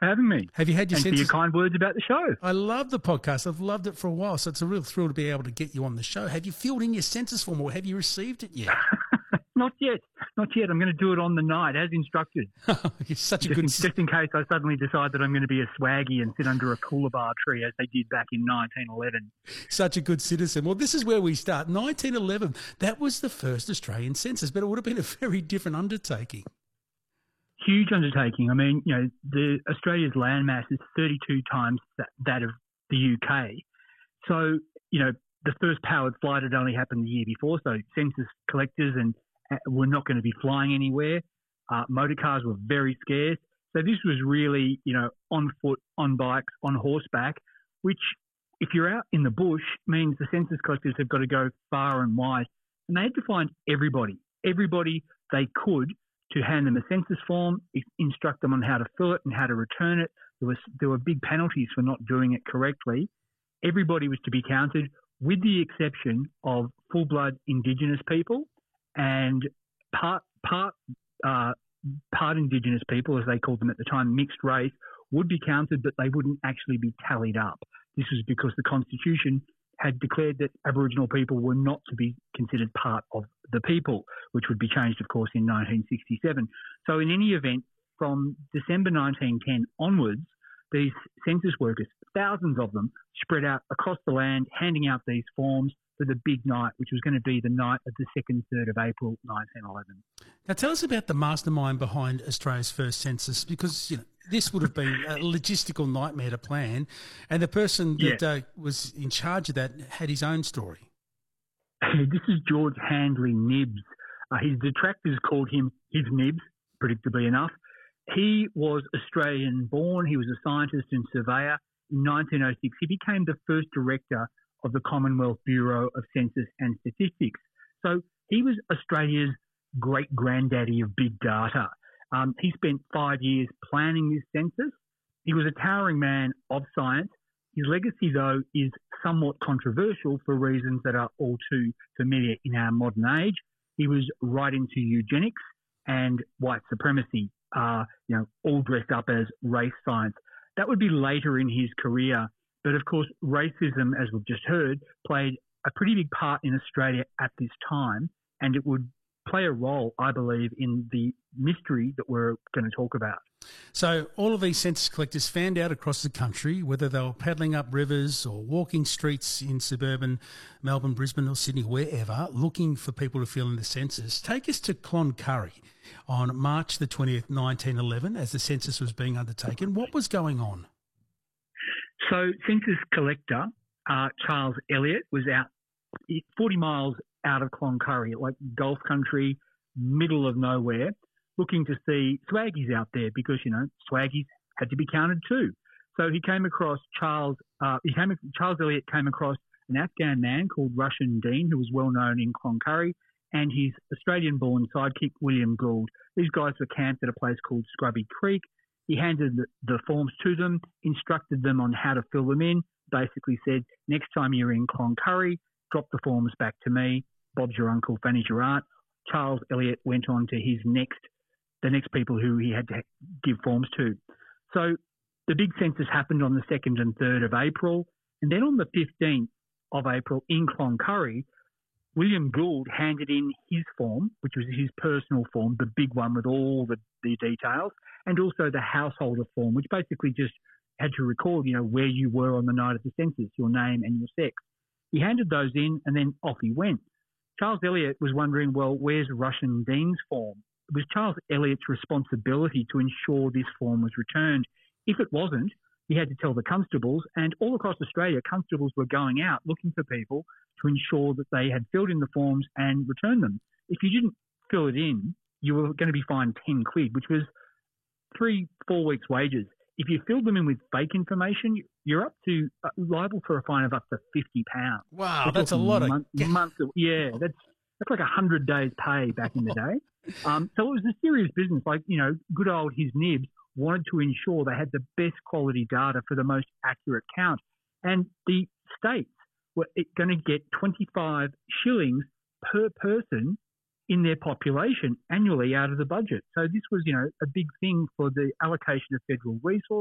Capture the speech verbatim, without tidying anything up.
for having me. Have you had your and census? for your kind words about the show. I love the podcast. I've loved it for a while, so it's a real thrill to be able to get you on the show. Have you filled in your census form, or have you received it yet? Not yet. Not yet. I'm going to do it on the night, as instructed. You're such a just good... In, just in case I suddenly decide that I'm going to be a swaggy and sit under a coolabah tree, as they did back in nineteen eleven. Such a good citizen. Well, this is where we start. nineteen eleven, that was the first Australian census, but it would have been a very different undertaking. Huge undertaking. I mean, you know, the Australia's landmass is thirty-two times that, that of the U K. So, you know, the first powered flight had only happened the year before, so census collectors and uh, were not going to be flying anywhere. Uh, motor cars were very scarce. So this was really, you know, on foot, on bikes, on horseback, which if you're out in the bush means the census collectors have got to go far and wide. And they had to find everybody, everybody they could to hand them a census form, instruct them on how to fill it and how to return it. There was there were big penalties for not doing it correctly. Everybody was to be counted, with the exception of full-blood Indigenous people and part part uh, part Indigenous people, as they called them at the time, mixed race, would be counted, but they wouldn't actually be tallied up. This was because the Constitution had declared that Aboriginal people were not to be considered part of the people, which would be changed, of course, in nineteen sixty-seven. So in any event, from December nineteen ten onwards, these census workers, thousands of them, spread out across the land, handing out these forms for the big night, which was going to be the night of the second, third of April, nineteen eleven. Now, tell us about the mastermind behind Australia's first census, because, you know, this would have been a logistical nightmare to plan, and the person that yeah. uh, was in charge of that had his own story. This is George Handley Nibbs. Uh, his detractors called him his Nibbs, predictably enough. He was Australian-born. He was a scientist and surveyor. In nineteen oh six, he became the first director of the Commonwealth Bureau of Census and Statistics. So he was Australia's great-granddaddy of big data. Um, he spent five years planning this census. He was a towering man of science. His legacy, though, is somewhat controversial for reasons that are all too familiar in our modern age. He was right into eugenics and white supremacy, uh, you know, all dressed up as race science. That would be later in his career. But, of course, racism, as we've just heard, played a pretty big part in Australia at this time, and it would play a role, I believe, in the mystery that we're going to talk about. So all of these census collectors fanned out across the country, whether they were paddling up rivers or walking streets in suburban Melbourne, Brisbane or Sydney, wherever, looking for people to fill in the census. Take us to Cloncurry on March the twentieth, nineteen eleven, as the census was being undertaken. What was going on? So census collector uh, Charles Elliott was out forty miles out of Cloncurry, like Gulf country, middle of nowhere, looking to see swaggies out there because, you know, swaggies had to be counted too. So he came across Charles, uh, he came, Charles Elliott came across an Afghan man called Russian Dean, who was well known in Cloncurry, and his Australian-born sidekick, William Gould. These guys were camped at a place called Scrubby Creek. He handed the, the forms to them, instructed them on how to fill them in, basically said, next time you're in Cloncurry, drop the forms back to me. Bob's your uncle, Fanny's your aunt. Charles Elliott went on to his next, the next people who he had to give forms to. So the big census happened on the second and third of April. And then on the fifteenth of April in Cloncurry, William Gould handed in his form, which was his personal form, the big one with all the, the details, and also the householder form, which basically just had to record, you know, where you were on the night of the census, your name and your sex. He handed those in and then off he went. Charles Elliott was wondering, well, where's Russian Dean's form? It was Charles Elliott's responsibility to ensure this form was returned. If it wasn't, he had to tell the constables, and all across Australia, constables were going out looking for people to ensure that they had filled in the forms and returned them. If you didn't fill it in, you were going to be fined ten quid, which was three, four weeks' wages. If you filled them in with fake information, you're up to uh, liable for a fine of up to fifty pounds. Wow, that's a lot month, of... months. Of, yeah, that's that's like one hundred days' pay back in the day. Um, so it was a serious business. Like, you know, good old his Nibs wanted to ensure they had the best quality data for the most accurate count. And the states were going to get twenty-five shillings per person in their population annually out of the budget. So this was, you know, a big thing for the allocation of federal resources.